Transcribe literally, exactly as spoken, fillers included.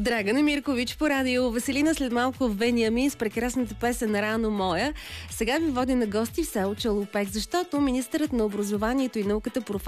Драгана Миркович по радио Веселина, след малко в Вениамин с прекрасната песен "Рано моя". Сега ви води на гости в село Челопек, защото министърът на образованието и науката проф.